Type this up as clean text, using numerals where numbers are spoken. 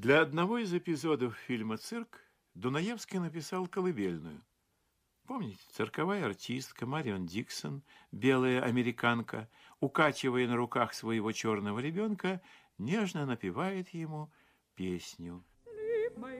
Для одного из эпизодов фильма «Цирк» Дунаевский написал колыбельную. Помните, цирковая артистка Марион Диксон, белая американка, укачивая на руках своего черного ребенка, нежно напевает ему песню.